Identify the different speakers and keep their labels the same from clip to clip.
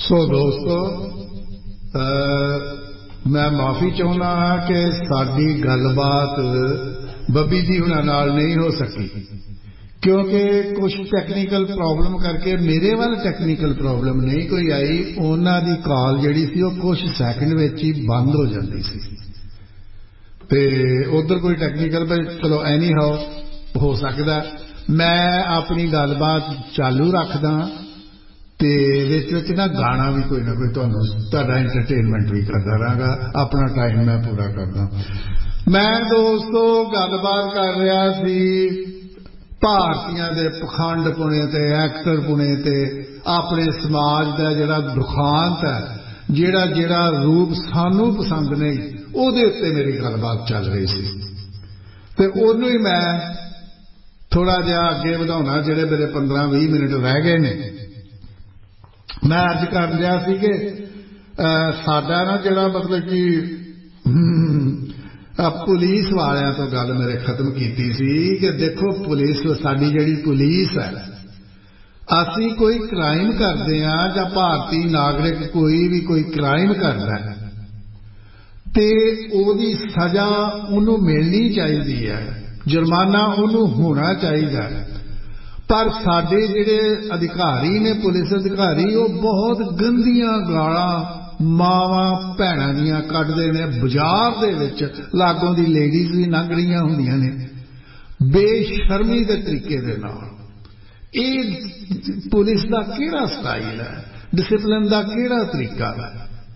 Speaker 1: सो दोस्तों मैं माफ़ी चाहुंदा हाँ कि साडी गलबात बब्बी जी हुणां नाल नहीं हो सकी क्योंकि कुछ टैक्नीकल प्रॉब्लम करके मेरे वाल टैक्नीकल प्रॉब्लम नहीं कोई आई। उन्हां दी कॉल जिहड़ी सी वो कुछ सैकंड विच ही बंद हो जाती सी ते उधर कोई टैक्नीकल पर चलो एनी हाउ हो सकता। मैं अपनी गलबात चालू रखदा ते विच ना गाना भी कोई ना कोई तुहाडा एंटरटेनमेंट भी करदा रहांगा। अपना टाइम मैं पूरा करदा। मैं दोस्तों गलबात कर रहा सी भारतीयां दे पखंडपुणे ते एक्टरपुणे ते अपने समाज दा जिहड़ा दुखांत है जिहड़ा जिहड़ा रूप सानू पसंद नहीं उहदे उत्ते मेरी गलबात चल रही सी ते ओनू ही मैं थोड़ा जिहा अगे वधाउणा। जिहड़े मेरे 15-20 मिनट रह गए ने मैं अर्ज कर लिया सी कि साडा ना जिहड़ा मतलब कि पुलिस वालियां तो गल मेरे खत्म कीती सी कि देखो पुलिस साडी जिहड़ी पुलिस है असी कोई क्राइम करते हैं जां भारतीय नागरिक कोई भी कोई क्राइम करता है ते ओदी सजा उन्होंने मिलनी चाहिए है जुर्माना उन्होंने होना चाहिए। पर साडे जिहड़े अधिकारी ने पुलिस अधिकारी वो बहुत गंदियां गालां मावां भैणां दियां कढदे ने। बाजार दे विच लागों दी लेडीज़ भी लंघ रहियां हुंदियां ने बेशर्मी दे तरीके दे नाल। इह पुलिस दा किहड़ा स्टाइल है डिसिपलिन दा किहड़ा तरीका है।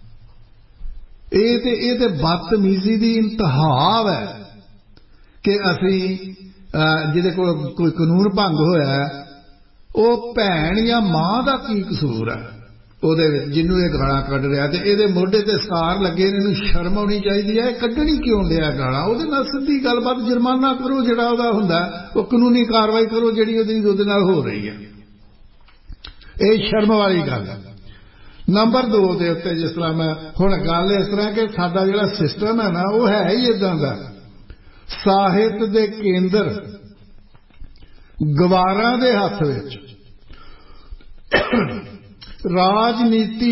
Speaker 1: ये ते बदतमीजी दी इंतहा है कि असी जिहदे कोल कोई कानून भंग होया वो भैन या मां दा की कसूर है ਉਹਦੇ ਵਿੱਚ ਜਿਹਨੂੰ ਇਹ ਗਾਲਾਂ ਕੱਢ ਰਿਹਾ ਤੇ ਇਹਦੇ ਮੋਢੇ ਤੇ ਸਾਰ ਲੱਗੇ ਨੇ। ਇਹਨੂੰ ਸ਼ਰਮ ਆਉਣੀ ਚਾਹੀਦੀ ਹੈ। ਕੱਢਣੀ ਕਿਉਂ ਲਿਆ ਗਾਲਾਂ? ਉਹਦੇ ਨਾਲ ਸਿੱਧੀ ਗੱਲਬਾਤ ਜੁਰਮਾਨਾ ਕਰੋ ਜਿਹੜਾ ਉਹਦਾ ਹੁੰਦਾ ਉਹ ਕਾਨੂੰਨੀ ਕਾਰਵਾਈ ਕਰੋ ਜਿਹੜੀ ਉਹਦੇ ਨਾਲ ਹੋ ਰਹੀ ਹੈ। ਇਹ ਸ਼ਰਮ ਵਾਲੀ ਗੱਲ ਹੈ। ਨੰਬਰ 2 ਦੇ ਉੱਤੇ ਜਿਸ ਤਰ੍ਹਾਂ ਮੈਂ ਹੁਣ ਗੱਲ ਇਸ ਤਰ੍ਹਾਂ ਕਿ ਸਾਡਾ ਜਿਹੜਾ ਸਿਸਟਮ ਹੈ ਨਾ ਉਹ ਹੈ ਹੀ ਇਦਾਂ ਦਾ। ਸਾਹਿਤ ਦੇ ਕੇਂਦਰ ਗਵਾਰਾਂ ਦੇ ਹੱਥ ਵਿੱਚ राजनीति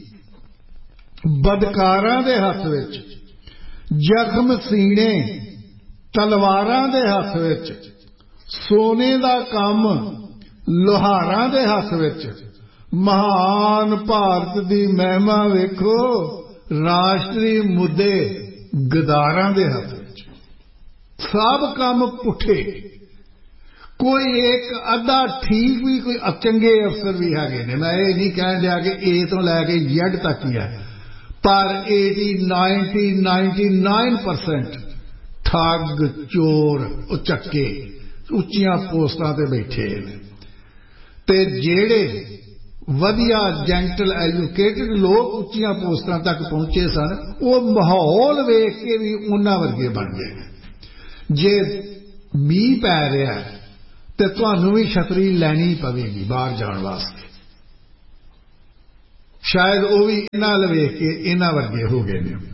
Speaker 1: बदकारां दे हथ विच जख्म सीने तलवारां दे हथ विच सोने दा काम लोहारां दे हथ विच महान भारत दी महिमा वेखो राष्ट्री मुद्दे गदारां दे हथ विच सब काम पुठे। कोई एक अद्धा ठीक भी कोई चंगे अफसर भी है ने। मैं ये नहीं कह दिया कि ए तो लैके Z तक ही है पर 99% ठग चोर उचक्के उच्चियां पोस्टां ते बैठे ते जेड़े वधिया जेंटल एजुकेटेड लोग उच्चियां पोस्टां तक पहुंचे सन वो माहौल वेख के भी उन्हां वर्गे बन गए। जे मींह पै रहा है ते तुहानू भी छतरी लैनी पवेगी बाहर जाने वास्ते। शायद वो भी इन्हां अल वेख के इन्हां वर्गे हो गए ने।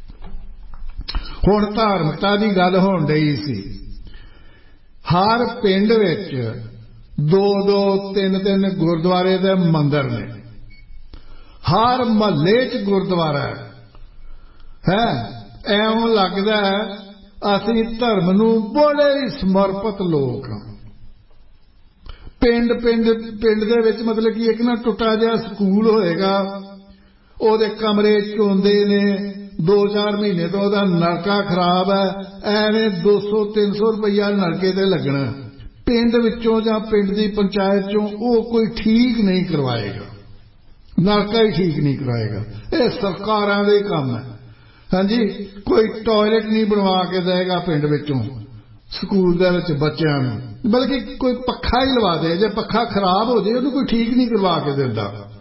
Speaker 1: हुण धार्मिकता की गल होण डई सी। हर पिंड विच 2-2 3-3 गुरुद्वारे दे मंदिर ने। हर महल्ले च गुरुद्वारा है। ऐवें लगदा है असीं धर्म नूं बड़े समर्पित लोग हां। पिंड दे विच मतलब कि एक ना टुटा जिहा स्कूल होएगा ओहदे कमरे चोंदे ने 2-4 महीने तो ओहदा नलका खराब है एवें 200-300 रुपया नलके ते लगना पिंड विचों जां पिंड दी पंचायत चों वो कोई ठीक नहीं करवाएगा। नलका ही ठीक नहीं कराएगा। ये सरकारां दे काम है। हाँ जी कोई टॉयलेट नहीं बनवा के देगा पिंड विचों स्कूल दे विच बच्चों नूं बल्कि कोई पखा ही लवा दे। जे पखा खराब हो जाए उन्हें कोई ठीक नहीं करवा के देता।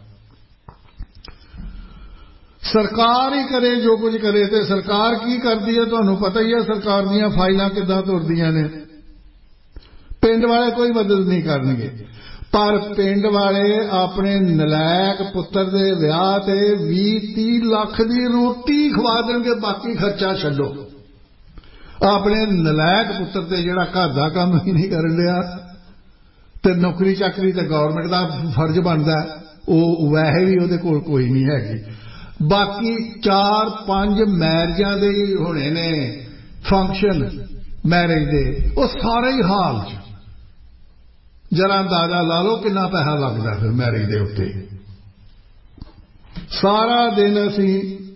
Speaker 1: सरकार ही करे जो कुछ करे तो सरकार की करती है तुहानू पता ही है। सरकार दीयां फाइलां किदां तुरदियां ने। पिंड वाले कोई मदद नहीं करनगे पर पिंड वाले अपने नलायक पुत्र दे विआह ते 20-30 लाख दी रोटी खवा देंगे बाकी खर्चा छड्डो। अपने नलायक पुत्र ते जिहड़ा घर दा काम ही नहीं करन दिया ते नौकरी चाकरी ते गौरमेंट दा फर्ज बनदा ਉਹ ਵੈਸੇ ਵੀ ਉਹਦੇ ਕੋਲ ਕੋਈ ਨਹੀਂ ਹੈਗੀ। बाकी 4-5 मैरिजां दे होने ने फंक्शन मैरिज दे, वो सारे ही हाल च जरा अंदाजा ला लो कितना पैसा लगता फिर मैरिज दे उत्ते। सारा दिन असी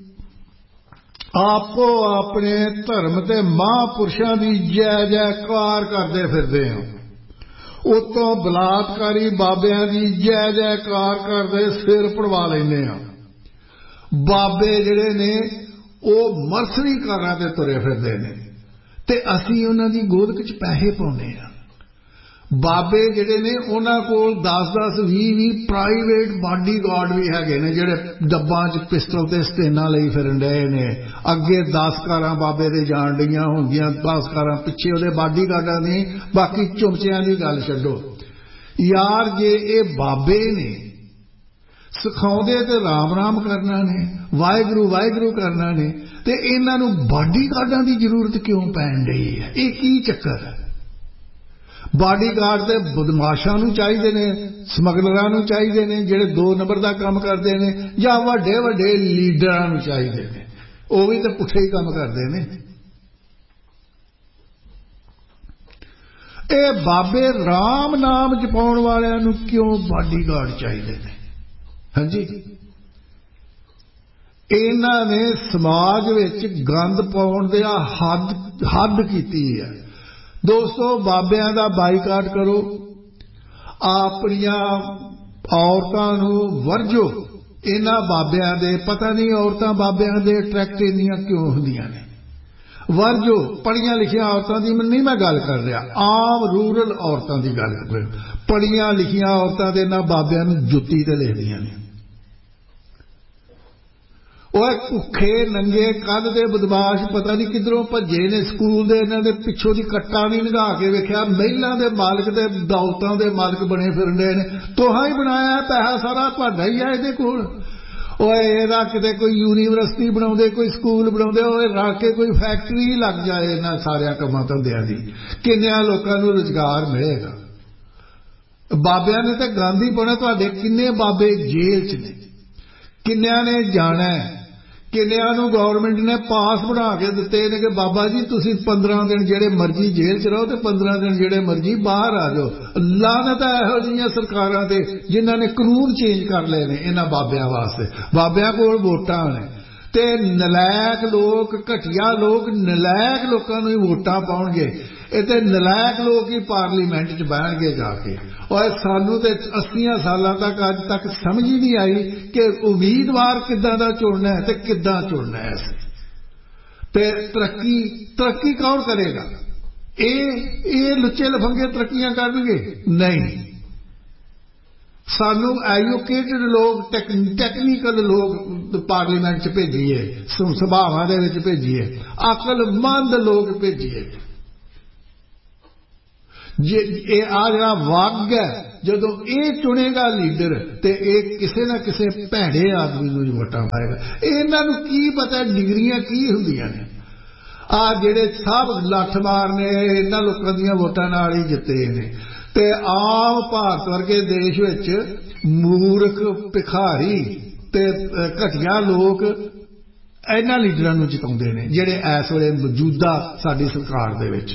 Speaker 1: आपो अपने धर्म के महापुरुषों की जय जयकार करते फिरते हैं, उतों बलात्कारी बाबियां की जय जयकार करते सिर पड़वा लेने। बाबे जिहड़े ने ਉਹ ਮਰਸਰੀ ਕਾਰਾਂ ਤੇ ਤੁਰੇ ਫਿਰਦੇ ਨੇ ਤੇ ਅਸੀਂ ਉਹਨਾਂ ਦੀ ਗੋਦ ਵਿੱਚ ਪੈਸੇ ਪਾਉਂਦੇ ਆ। ਬਾਬੇ ਜਿਹੜੇ ਨੇ ਉਹਨਾਂ ਕੋਲ 10-10 20-20 ਪ੍ਰਾਈਵੇਟ ਬਾਡੀਗਾਰਡ ਵੀ ਹੈਗੇ ਨੇ ਜਿਹੜੇ ਡੱਬਾਂ 'ਚ ਪਿਸਟਲ ਤੇ ਸਟੇਨਾਂ ਲਈ ਫਿਰਨ ਡਏ ਨੇ। ਅੱਗੇ 10 ਕਾਰਾਂ ਬਾਬੇ ਦੇ ਜਾਣ ਡੀਆਂ ਹੋਣਗੀਆਂ, 10 ਕਾਰਾਂ ਪਿੱਛੇ ਉਹਦੇ ਬਾਡੀਗਾਰਡਾਂ ਦੀ। ਬਾਕੀ ਚੁਮਚਿਆਂ ਦੀ ਗੱਲ ਛੱਡੋ यार, जे ये बाबे ने सिखाउंदे ते राम राम करना ने, वाहिगुरू वाहिगुरू करना ने, ते इन्हां नूं बाडीगार्डां दी जरूरत क्यों पैण डई है? ये की चक्कर है? बाडीगार्ड ते बदमाशां नूं चाहीदे ने, समगलरां नूं चाहीदे ने जिहड़े 2 नंबर दा काम करदे ने, जां वड्डे वड्डे लीडरां नूं चाहीदे ने, ओह भी ते पुठे ही काम करदे ने। ਇਹ ਬਾਬੇ ਰਾਮ ਨਾਮ ਜਪਾਉਣ ਵਾਲਿਆਂ ਨੂੰ ਕਿਉਂ ਬਾਡੀਗਾਰਡ ਚਾਹੀਦੇ ਨੇ? ਹਾਂਜੀ, ਇਹਨਾਂ ਨੇ ਸਮਾਜ ਵਿੱਚ ਗੰਦ ਪਾਉਣ ਦੀ ਹੱਦ ਕੀਤੀ ਹੈ। ਦੋਸਤੋ, ਬਾਬਿਆਂ ਦਾ ਬਾਈਕਾਟ ਕਰੋ, ਆਪਣੀਆਂ ਔਰਤਾਂ ਨੂੰ ਵਰਜੋ। ਇਹਨਾਂ ਬਾਬਿਆਂ ਦੇ ਪਤਾ ਨਹੀਂ ਔਰਤਾਂ ਬਾਬਿਆਂ ਦੇ ਅਟਰੈਕਟ ਇੰਨੀਆਂ ਕਿਉਂ ਹੁੰਦੀਆਂ ਨੇ। ਵਰਜੋ ਪੜ੍ਹੀਆਂ ਲਿਖੀਆਂ ਔਰਤਾਂ ਦੀ ਨਹੀਂ ਮੈਂ ਗੱਲ ਕਰ ਰਿਹਾ, ਆਮ ਰੂਰਲ ਔਰਤਾਂ ਦੀ ਗੱਲ ਕਰ ਰਿਹਾ। ਪੜ੍ਹੀਆਂ ਲਿਖੀਆਂ ਔਰਤਾਂ ਦੇ ਨਾ ਬਾਬਿਆਂ ਨੂੰ ਜੁੱਤੀ ਤੇ ਲਿਖਦੀਆਂ ਨੇ। ਉਹ ਭੁੱਖੇ ਨੰਗੇ ਕੱਲ ਦੇ ਬਦਮਾਸ਼ ਪਤਾ ਨਹੀਂ ਕਿੱਧਰੋਂ ਭੱਜੇ ਨੇ ਸਕੂਲ ਦੇ, ਇਹਨਾਂ ਦੇ ਪਿੱਛੋਂ ਦੀ ਕੱਟਾ ਨਹੀਂ ਨਿਗਾਹ ਕੇ ਵੇਖਿਆ। ਮਹਿਲਾਂ ਦੇ ਮਾਲਕ ਤੇ ਦੌਲਤਾਂ ਦੇ ਮਾਲਕ ਬਣੇ ਫਿਰਦੇ ਨੇ। ਤੋਹਾਂ ਹੀ ਬਣਾਇਆ, ਪੈਸਾ ਸਾਰਾ ਤੁਹਾਡਾ ਹੀ ਹੈ ਇਹਦੇ ਕੋਲ। ओए ਇਹਦਾ ਕਿਤੇ ਕੋਈ ਯੂਨੀਵਰਸਿਟੀ ਬਣਾਉਂਦੇ, ਕੋਈ ਸਕੂਲ ਬਣਾਉਂਦੇ, ਉਹ ਰੱਖ ਕੇ ਕੋਈ ਫੈਕਟਰੀ ਲੱਗ ਜਾਏ ਇਹਨਾਂ ਸਾਰਿਆਂ ਕੰਮਾਂ ਧੰਦਿਆਂ ਦੀ, ਕਿੰਨਿਆਂ ਲੋਕਾਂ ਨੂੰ ਰੁਜ਼ਗਾਰ ਮਿਲੇਗਾ। ਬਾਬਿਆਂ ਨੇ ਤਾਂ ਗੰਦ ਹੀ ਪਾਉਣਾ। ਤੁਹਾਡੇ ਕਿੰਨੇ ਬਾਬੇ ਜੇਲ੍ਹ 'ਚ ਨੇ, ਕਿੰਨਿਆਂ ਨੇ ਜਾਣਾ, ਕਿੰਨਿਆਂ ਨੂੰ ਗੌਰਮੈਂਟ ਨੇ ਪਾਸ ਬਣਾ ਕੇ ਦਿੱਤੇ ਨੇ ਕਿ ਬਾਬਾ ਜੀ ਤੁਸੀਂ 15 ਦਿਨ ਜਿਹੜੇ ਮਰਜ਼ੀ ਜੇਲ੍ਹ 'ਚ ਰਹੋ ਤੇ 15 ਦਿਨ ਜਿਹੜੇ ਮਰਜ਼ੀ ਬਾਹਰ ਆ ਜਾਓ। ਲਾਨਤ ਹੈ ਇਹੋ ਜਿਹੀਆਂ ਸਰਕਾਰਾਂ ਤੇ ਜਿਨ੍ਹਾਂ ਨੇ ਕਾਨੂੰਨ ਚੇਂਜ ਕਰ ਲਏ ਨੇ ਇਹਨਾਂ ਬਾਬਿਆਂ ਵਾਸਤੇ। ਬਾਬਿਆਂ ਕੋਲ ਵੋਟਾਂ ਨੇ ਤੇ ਨਲਾਇਕ ਲੋਕ, ਘਟੀਆ ਲੋਕ ਨਲਾਇਕ ਲੋਕਾਂ ਨੂੰ ਹੀ ਵੋਟਾਂ ਪਾਉਣਗੇ। ਇਹ ਤੇ ਨਲਾਇਕ ਲੋਕ ਹੀ ਪਾਰਲੀਮੈਂਟ 'ਚ ਬਹਿਣਗੇ ਜਾ ਕੇ। ਔਰ ਸਾਨੂੰ ਤੇ 80 ਸਾਲਾਂ ਤੱਕ ਅੱਜ ਤੱਕ ਸਮਝ ਹੀ ਨਹੀਂ ਆਈ ਕਿ ਉਮੀਦਵਾਰ ਕਿੱਦਾਂ ਦਾ ਚੁਣਨਾ ਹੈ ਤੇ ਕਿੱਦਾਂ ਚੁਣਨਾ ਹੈ। ਤੇ ਤਰੱਕੀ ਕੌਣ ਕਰੇਗਾ? ਇਹ ਲੁੱਚੇ ਲਫੰਗੇ ਤਰੱਕੀਆਂ ਕਰਨਗੇ? ਨਹੀਂ, ਸਾਨੂੰ ਐਜੂਕੇਟਡ ਲੋਕ, ਟੈਕਨੀਕਲ ਲੋਕ ਪਾਰਲੀਮੈਂਟ 'ਚ ਭੇਜੀਏ, ਸਭਾਵਾਂ ਦੇ ਵਿੱਚ ਭੇਜੀਏ, ਅਕਲਮੰਦ ਲੋਕ ਭੇਜੀਏ। ਜੇ ਇਹ ਆ ਜਿਹੜਾ ਵਗ ਹੈ, ਜਦੋਂ ਇਹ ਚੁਣੇਗਾ ਲੀਡਰ ਤੇ ਇਹ ਕਿਸੇ ਨਾ ਕਿਸੇ ਭੈੜੇ ਆਦਮੀ ਨੂੰ ਵੋਟਾਂ ਪਾਏਗਾ। ਇਹਨਾਂ ਨੂੰ ਕੀ ਪਤਾ ਡਿਗਰੀਆਂ ਕੀ ਹੁੰਦੀਆਂ ਨੇ। ਆ ਜਿਹੜੇ ਸਭ ਲੱਠ ਮਾਰ ਨੇ ਇਹਨਾਂ ਲੋਕਾਂ ਦੀਆਂ ਵੋਟਾਂ ਨਾਲ ਹੀ ਜਿੱਤੇ ਨੇ। ਤੇ ਆਮ ਭਾਰਤ ਵਰਗੇ ਦੇਸ਼ ਵਿੱਚ ਮੂਰਖ, ਭਿਖਾਰੀ ਤੇ ਘਟੀਆ ਲੋਕ ਇਹਨਾਂ ਲੀਡਰਾਂ ਨੂੰ ਜਿਤਾਉਂਦੇ ਨੇ ਜਿਹੜੇ ਇਸ ਵੇਲੇ ਮੌਜੂਦਾ ਸਾਡੀ ਸਰਕਾਰ ਦੇ ਵਿੱਚ।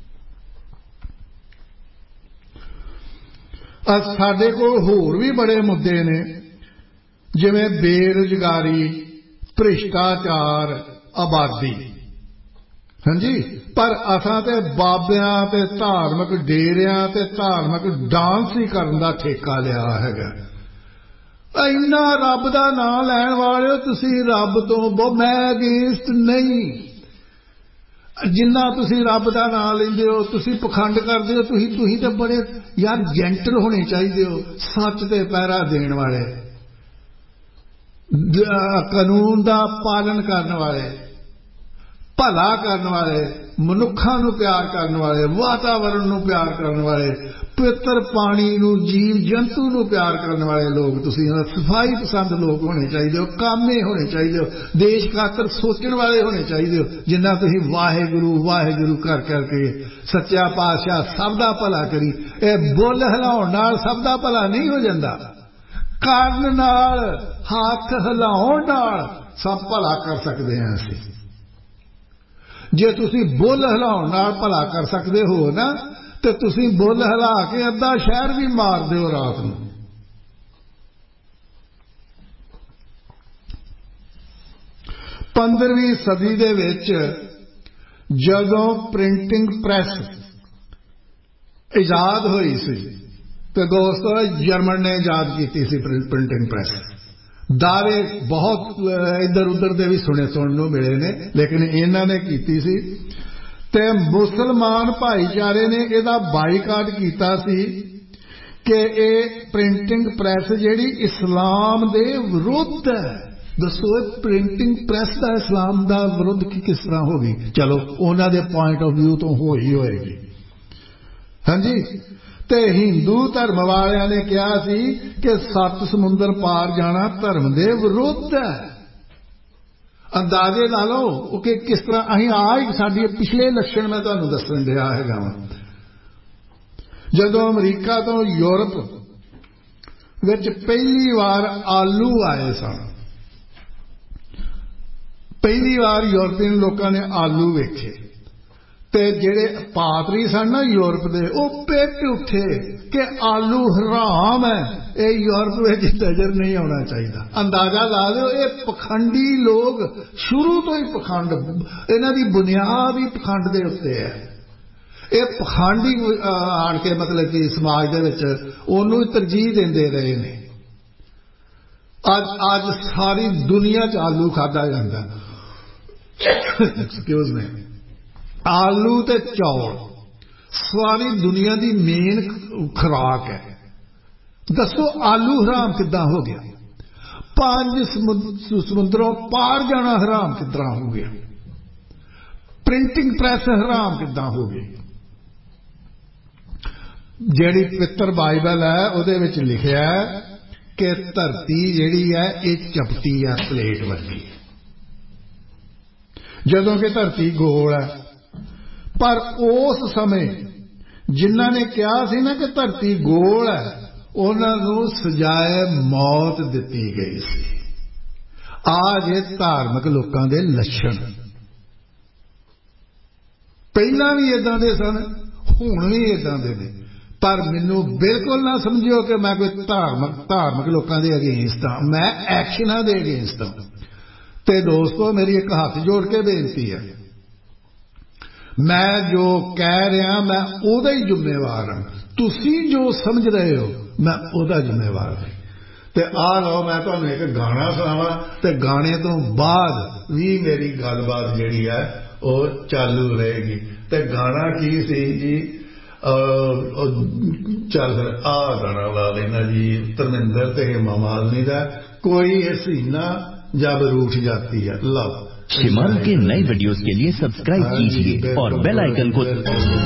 Speaker 1: ਸਾਡੇ ਕੋਲ ਹੋਰ ਵੀ ਬੜੇ ਮੁੱਦੇ ਨੇ, ਜਿਵੇਂ ਬੇਰੁਜ਼ਗਾਰੀ, ਭ੍ਰਿਸ਼ਟਾਚਾਰ, ਆਬਾਦੀ। ਹਾਂਜੀ, ਪਰ ਅਸਾਂ ਤੇ ਬਾਬਿਆਂ ਤੇ ਧਾਰਮਿਕ ਡੇਰਿਆਂ ਤੇ ਧਾਰਮਿਕ ਡਾਂਸ ਹੀ ਕਰਨ ਦਾ ਠੇਕਾ ਲਿਆ ਹੈਗਾ। ਇੰਨਾ ਰੱਬ ਦਾ ਨਾਂ ਲੈਣ ਵਾਲਿਓ ਤੁਸੀਂ ਰੱਬ ਤੋਂ ਮੈਂ ਅਗੇਂਸਟ ਨਹੀਂ। ਜਿੰਨਾ ਤੁਸੀਂ ਰੱਬ ਦਾ ਨਾਂ ਲੈਂਦੇ ਹੋ, ਤੁਸੀਂ ਪਖੰਡ ਕਰਦੇ ਹੋ, ਤੁਸੀਂ ਤਾਂ ਬੜੇ ਯਾਰ ਜੈਂਟਲ ਹੋਣੇ ਚਾਹੀਦੇ ਹੋ, ਸੱਚ ਤੇ ਪਹਿਰਾ ਦੇਣ ਵਾਲੇ, ਕਾਨੂੰਨ ਦਾ ਪਾਲਣ ਕਰਨ ਵਾਲੇ, ਭਲਾ ਕਰਨ ਵਾਲੇ, ਮਨੁੱਖਾਂ ਨੂੰ ਪਿਆਰ ਕਰਨ ਵਾਲੇ, ਵਾਤਾਵਰਣ ਨੂੰ ਪਿਆਰ ਕਰਨ ਵਾਲੇ, ਪਵਿੱਤਰ ਪਾਣੀ ਨੂੰ, ਜੀਵ ਜੰਤੂ ਨੂੰ ਪਿਆਰ ਕਰਨ ਵਾਲੇ ਲੋਕ ਤੁਸੀਂ ਸਫਾਈ ਪਸੰਦ ਲੋਕ ਹੋਣੇ ਚਾਹੀਦੇ ਹੋ, ਕਾਮੇ ਹੋਣੇ ਚਾਹੀਦੇ ਹੋ, ਦੇਸ਼ ਖਾਤਰ ਸੋਚਣ ਵਾਲੇ ਹੋਣੇ ਚਾਹੀਦੇ ਹੋ। ਜਿੰਨਾ ਤੁਸੀਂ ਵਾਹਿਗੁਰੂ ਵਾਹਿਗੁਰੂ ਕਰ ਕਰਕੇ ਸੱਚਾ ਪਾਤਸ਼ਾਹ ਸਭ ਦਾ ਭਲਾ ਕਰੀ। ਇਹ ਬੁੱਲ ਹਿਲਾਉਣ ਨਾਲ ਸਭ ਦਾ ਭਲਾ ਨਹੀਂ ਹੋ ਜਾਂਦਾ। ਕਰਨ ਨਾਲ, ਹੱਥ ਹਿਲਾਉਣ ਨਾਲ ਸਭ ਭਲਾ ਕਰ ਸਕਦੇ ਹਾਂ ਅਸੀਂ। ਜੇ ਤੁਸੀਂ ਬੁੱਲ ਹਿਲਾਉਣ ਨਾਲ ਭਲਾ ਕਰ ਸਕਦੇ ਹੋ ਨਾ, ਤੇ ਤੁਸੀਂ ਬੁੱਲ ਹਿਲਾ ਕੇ ਅੱਧਾ ਸ਼ਹਿਰ ਵੀ ਮਾਰ ਦਿਓ ਰਾਤ ਨੂੰ। पंद्रहवीं सदी दे विच जदों प्रिंटिंग प्रैस इजाद हुई सी, तो दोस्तों जर्मन ने इजाद की सी प्रिंटिंग प्रैस। दावे बहुत इधर उधर दे भी सुनने मिले ने, लेकिन इन्हां ने कीती सी। ते मुसलमान भाईचारे ने इहदा बाईकाट कीता सी कि ये प्रिंटिंग प्रैस जिहड़ी इस्लाम दे विरुद्ध है। दसो प्रिंटिंग प्रैस का इस्लाम का विरुद्ध की किस तरह होगी? चलो उन्होंने पॉइंट ऑफ व्यू तो हो ही होएगी। हाँ जी, ते हिंदू धर्म वालियां ने कहा सी कि 7 समुंदर पार जाना धर्म दे विरुद्ध है। अंदाजे ला लो कि किस तरह अहीं आ साडी पिछले लक्षण मैं तुहानूं दस्सण दिया हैगा वां। जदों अमरीका तो यूरोप विच पहली बार आलू आए सन, पहली बार यूरोपीयन लोगों ने आलू वेखे, ते जेड़े पादरी सन ना यूरोप दे, वो पिट उठे कि आलू हराम है, ये यूरोप में नजर नहीं आना चाहिए। अंदाजा ला लो, ये पखंडी लोग शुरू तो ही पखंड, इन्हां दी बुनियाद ही पखंड दे उत्ते है। ये पखंडी आण के मतलब कि समाज दे विच ओनू तरजीह देंदे रहे ने। अज सारी दुनिया च आलू खादा जांदा, एक्सक्यूज मी, आलू ते चौल सारी दुनिया की मेन खुराक है। दसो आलू हराम किदां हो गया? 5 समुद्रों पार जाना हराम किदां हो गया? प्रिंटिंग प्रैस हराम किदां हो गई? जिहड़ी पवित्र बाइबल है उहदे विच लिखिया है कि धरती जिहड़ी है ये चपटी है प्लेट वर्गी, जदों कि धरती गोल है। पर उस समय जिन्हां ने कहा सी ना कि धरती गोल है, उन्हां नूं सजाए मौत दिती गई सी। आज ये धार्मिक लोकां दे लक्षण पहलां भी इदां दे सन, हुण भी इदां दे ने। पर मैनू बिल्कुल ना समझियो कि मैं कोई धार्मिक लोगों के अगेंस्ट हाँ, मैं एक्शनां दे अगेंस्ट हाँ। ते दोस्तों मेरी एक हाथ जोड़ के बेनती है, मैं जो कह रहा मैं ओदा ही जिम्मेवार हाँ, तुसी जो समझ रहे हो मैं ओदा जिम्मेवार हाँ। ते आ लो मैं तुहानूं एक गाना सुणावां, ते गाने तो बाद भी मेरी गलबात जिहड़ी है वो चालू रहेगी। ते गाना की सी जी? चल आ गाना ला लेना जी, धर्मिंदर ते हेमा मालिनी दा, कोई हसीना जब रूठ जाती है। लव
Speaker 2: शिमारू के नए वीडियोस के लिए सब्सक्राइब कीजिए और बेल आइकन को